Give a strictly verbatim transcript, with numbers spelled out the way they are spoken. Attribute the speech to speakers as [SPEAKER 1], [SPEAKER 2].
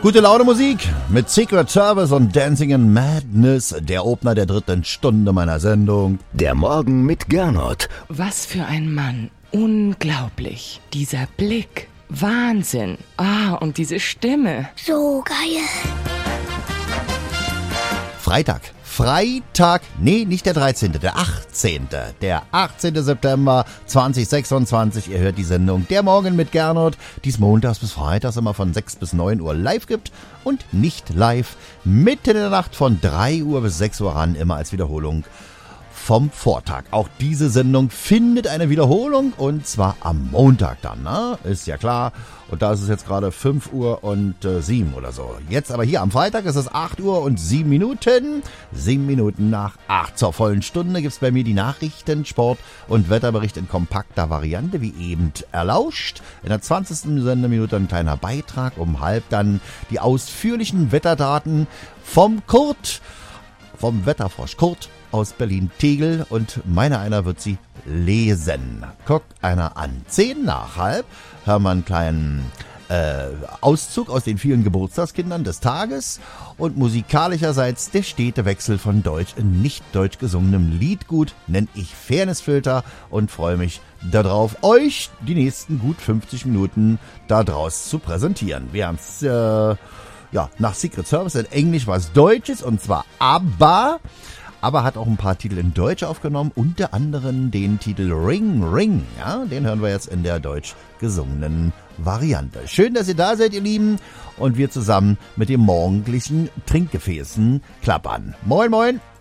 [SPEAKER 1] Gute Laune Musik mit Secret Service und Dancing in Madness, der Opener der dritten Stunde meiner Sendung.
[SPEAKER 2] Der Morgen mit Gernot.
[SPEAKER 3] Was für ein Mann. Unglaublich. Dieser Blick. Wahnsinn. Ah, und diese Stimme.
[SPEAKER 4] So geil.
[SPEAKER 1] Freitag. Freitag, nee, nicht der dreizehnte, der achtzehnte. Der achtzehnte September zweitausendsechsundzwanzig. Ihr hört die Sendung Der Morgen mit Gernot, die es montags bis freitags immer von sechs bis neun Uhr live gibt und nicht live mitten in der Nacht von drei Uhr bis sechs Uhr ran, immer als Wiederholung vom Vortag. Auch diese Sendung findet eine Wiederholung und zwar am Montag dann, ne? Ist ja klar. Und da ist es jetzt gerade fünf Uhr und äh, sieben oder so. Jetzt aber hier am Freitag ist es acht Uhr und sieben Minuten. sieben Minuten nach acht zur vollen Stunde gibt's bei mir die Nachrichten, Sport und Wetterbericht in kompakter Variante, wie eben erlauscht. In der zwanzigsten Sendeminute ein kleiner Beitrag, um halb dann die ausführlichen Wetterdaten vom Kurt, vom Wetterfrosch Kurt aus Berlin-Tegel, und meiner einer wird sie lesen. Guckt einer an. Zehn nach halb hören wir einen kleinen äh, Auszug aus den vielen Geburtstagskindern des Tages und musikalischerseits der stete Wechsel von deutsch in nicht deutsch gesungenem Liedgut, nenne ich Fairnessfilter, und freue mich darauf, euch die nächsten gut fünfzig Minuten da draus zu präsentieren. Wir haben es äh, ja, nach Secret Service in Englisch was Deutsches, und zwar ABBA. Aber hat auch ein paar Titel in Deutsch aufgenommen, unter anderem den Titel Ring Ring. Ja, den hören wir jetzt in der deutsch gesungenen Variante. Schön, dass ihr da seid, ihr Lieben, und wir zusammen mit den morgendlichen Trinkgefäßen klappern. Moin, moin.